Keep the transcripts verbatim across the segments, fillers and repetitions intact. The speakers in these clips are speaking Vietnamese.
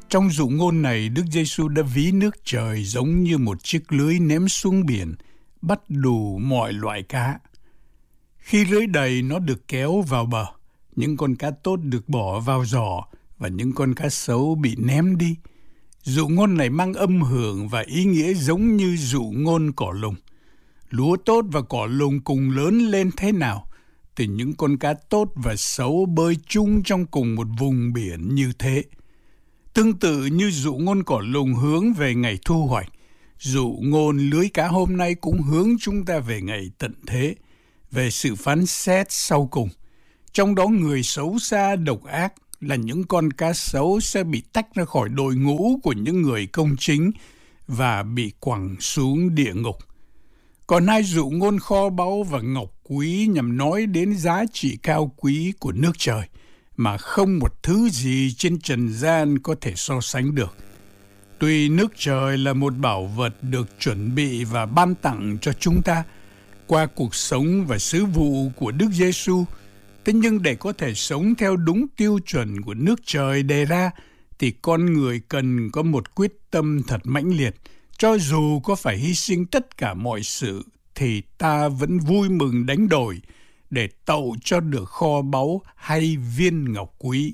Trong dụ ngôn này, Đức Giêsu đã ví nước trời giống như một chiếc lưới ném xuống biển, bắt đủ mọi loại cá. Khi lưới đầy, nó được kéo vào bờ. Những con cá tốt được bỏ vào giỏ và những con cá xấu bị ném đi. Dụ ngôn này mang âm hưởng và ý nghĩa giống như dụ ngôn cỏ lùng. Lúa tốt và cỏ lùng cùng lớn lên thế nào, thì những con cá tốt và xấu bơi chung trong cùng một vùng biển như thế. Tương tự như dụ ngôn cỏ lùng hướng về ngày thu hoạch, dụ ngôn lưới cá hôm nay cũng hướng chúng ta về ngày tận thế, về sự phán xét sau cùng. Trong đó người xấu xa độc ác là những con cá xấu sẽ bị tách ra khỏi đội ngũ của những người công chính và bị quẳng xuống địa ngục. Còn hai dụ ngôn kho báu và ngọc quý nhằm nói đến giá trị cao quý của nước trời mà không một thứ gì trên trần gian có thể so sánh được. Tuy nước trời là một bảo vật được chuẩn bị và ban tặng cho chúng ta qua cuộc sống và sứ vụ của Đức Giêsu, thế nhưng để có thể sống theo đúng tiêu chuẩn của nước trời đề ra, thì con người cần có một quyết tâm thật mãnh liệt. Cho dù có phải hy sinh tất cả mọi sự, thì ta vẫn vui mừng đánh đổi để tậu cho được kho báu hay viên ngọc quý.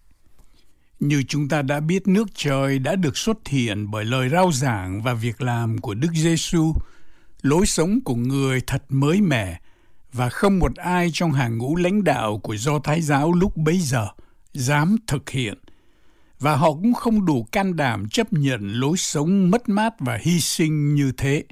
Như chúng ta đã biết, nước trời đã được xuất hiện bởi lời rao giảng và việc làm của Đức Giêsu. Lối sống của người thật mới mẻ, và không một ai trong hàng ngũ lãnh đạo của Do Thái giáo lúc bấy giờ dám thực hiện. Và họ cũng không đủ can đảm chấp nhận lối sống mất mát và hy sinh như thế.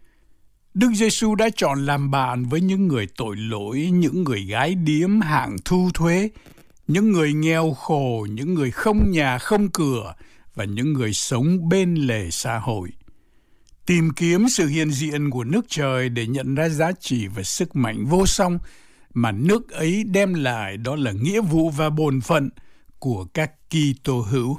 Đức Giêsu đã chọn làm bạn với những người tội lỗi, những người gái điếm hạng thu thuế, những người nghèo khổ, những người không nhà không cửa và những người sống bên lề xã hội. Tìm kiếm sự hiện diện của nước trời để nhận ra giá trị và sức mạnh vô song mà nước ấy đem lại, đó là nghĩa vụ và bổn phận của các Kitô hữu.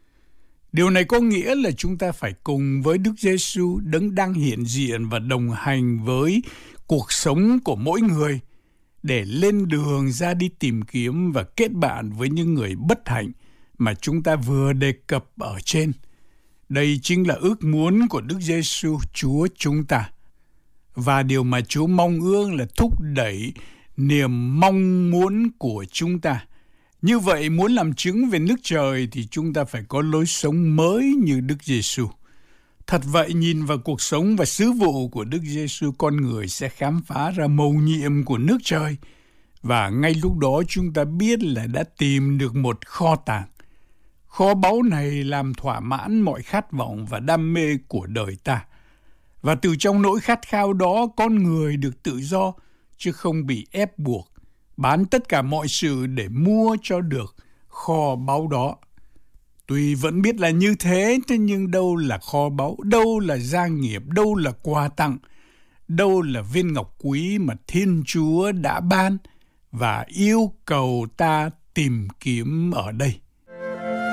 Điều này có nghĩa là chúng ta phải cùng với Đức Giêsu, đấng đang hiện diện và đồng hành với cuộc sống của mỗi người, để lên đường ra đi tìm kiếm và kết bạn với những người bất hạnh mà chúng ta vừa đề cập ở trên. Đây chính là ước muốn của Đức Giêsu Chúa chúng ta. Và điều mà Chúa mong ước là thúc đẩy niềm mong muốn của chúng ta. Như vậy, muốn làm chứng về nước trời thì chúng ta phải có lối sống mới như Đức Giêsu. Thật vậy, nhìn vào cuộc sống và sứ vụ của Đức Giêsu, con người sẽ khám phá ra mầu nhiệm của nước trời. Và ngay lúc đó chúng ta biết là đã tìm được một kho tàng. Kho báu này làm thỏa mãn mọi khát vọng và đam mê của đời ta. Và từ trong nỗi khát khao đó, con người được tự do, chứ không bị ép buộc, bán tất cả mọi sự để mua cho được kho báu đó. Tuy vẫn biết là như thế, thế nhưng đâu là kho báu, đâu là gia nghiệp, đâu là quà tặng, đâu là viên ngọc quý mà Thiên Chúa đã ban và yêu cầu ta tìm kiếm ở đây.